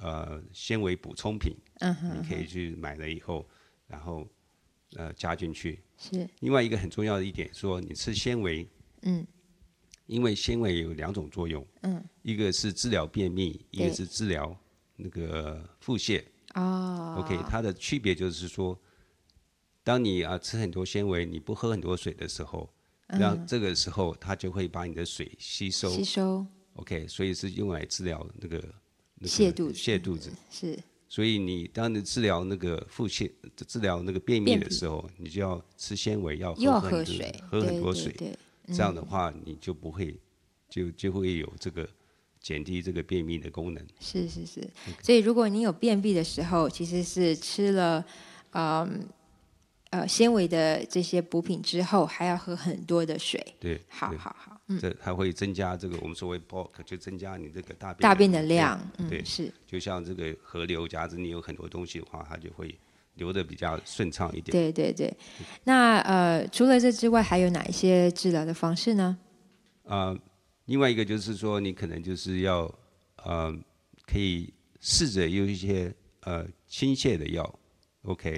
纤维补充品，你可以去买了以后，然后加进去。 是。 另外一个很重要的一点说，你吃纤维，因为纤维有2种作用，一个是治疗便秘，一个是治疗那个腹泻。OK， 它的区别就是说，当你吃很多纤维，你不喝很多水的时候，让这个时候它就会把你的水吸收。OK， 所以是用来治疗那个泻肚子。 是。 所以当你治疗那个腹泻、治疗那个便秘的时候，你就要吃纤维，要喝很多水。 对， 这样的话，你就不会就会有这个减低这个便秘的功能。 是。所以如果你有便秘的时候，其实是吃了纤维的这些补品之后，还要喝很多的水。 对， 好。 这还会增加这个我们所谓 bulk， 就增加你这个大便的量。 对， 是。 就像这个河流，假如你有很多东西的话，它就会流得比较顺畅一点。 对。那除了这之外，还有哪一些治疗的方式呢？ 另外一个就是说，你可能就是要可以试着用一些倾泻的药。OK。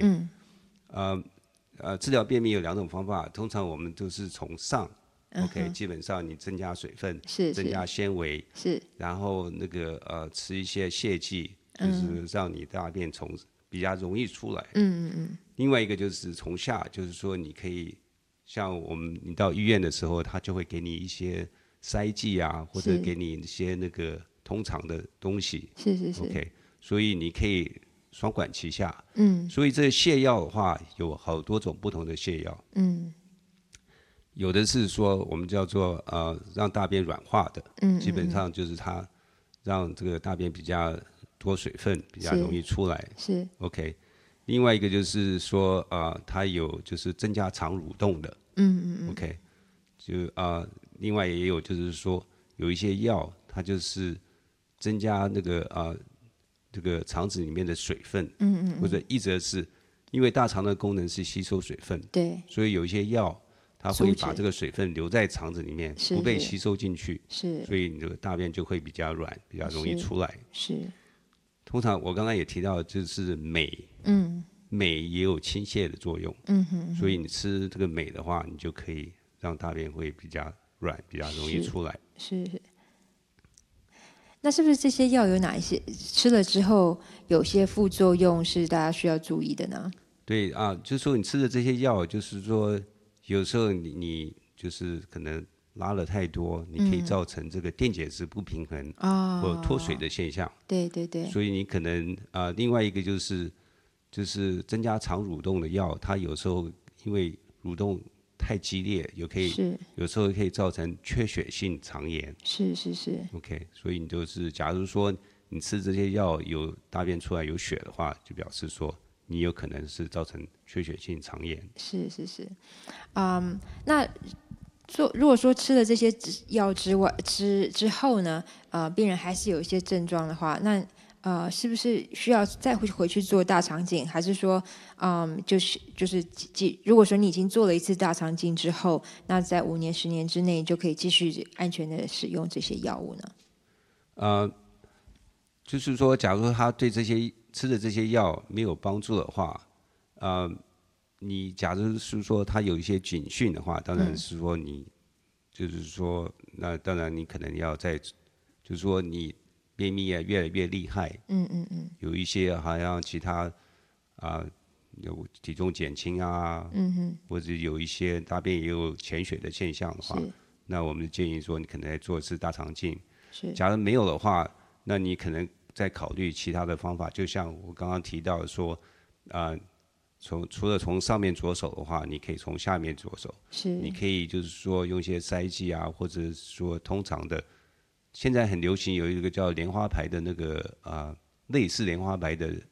治疗便秘有2种方法，通常我们都是从上。OK， 基本上你增加水分，增加纤维，然后那个吃一些泻剂，就是让你大便比较容易出来。另外一个就是从下，就是说你可以像你到医院的时候，他就会给你一些塞剂啊，或者给你一些那个通常的东西。 是。 OK， 所以你可以双管齐下。所以这泻药的话，有好多种不同的泻药。有的是说我们叫做让大便软化的，基本上就是它让这个大便比较多水分，比较容易出来。 是。 OK， 另外一个就是说它有就是增加肠蠕动的。OK， 就另外也有就是说有一些药，它就是增加那个这个肠子里面的水分。或者一则是因为大肠的功能是吸收水分， 对， 所以有一些药。它会把这个水分留在肠子里面，不被吸收进去，所以你的大便就会比较软，比较容易出来。 是。 通常我刚刚也提到，就是镁，镁也有倾泻的作用。所以你吃这个镁的话，你就可以让大便会比较软，比较容易出来。 是。那是不是这些药有哪一些吃了之后有些副作用是大家需要注意的呢？ 对就是说你吃的这些药，就是说。有时候你就是可能拉了太多，你可以造成这个电解质不平衡，或脱水的现象。 对。 所以你可能另外一个就是增加肠蠕动的药，它有时候因为蠕动太激烈，有时候可以造成缺血性肠炎。 是。 OK， 所以你就是假如说你吃这些药有大便出来有血的话，就表示说。你有可能是造成缺血性肠炎。 是。那如果说吃了这些药之后呢，病人还是有一些症状的话，那是不是需要再回去做大肠镜？还是说，就是如果说你已经做了一次大肠镜之后，那在5年、10年之内就可以继续安全的使用这些药物呢？ 就是说，假如他对这些吃的这些药没有帮助的话，你假如是说他有一些警讯的话，当然是说你，就是说，那当然你可能要就是说你便秘也越来越厉害，有一些好像其他有体重减轻啊，或者有一些大便也有潜血的现象的话，那我们建议说你可能再做一次大肠镜。假如没有的话，那你可能再考虑其他的方法，就像我刚刚提到说，除了从上面着手的话，你可以从下面着手。你可以就是说用一些塞剂啊，或者说通常的，现在很流行有一个叫莲花牌的那个类似莲花牌的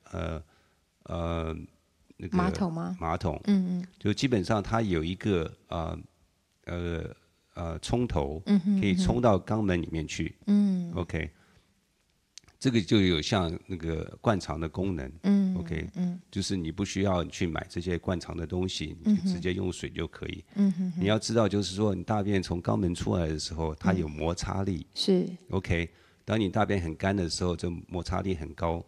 那个马桶吗？ 马桶，就基本上它有一个冲头，可以冲到肛门里面去。OK。这个就有像那个灌肠的功能。OK，就是你不需要去买这些灌肠的东西，你直接用水就可以。你要知道，就是说你大便从肛门出来的时候，它有摩擦力。 是。 OK，当你大便很干的时候，这摩擦力很高。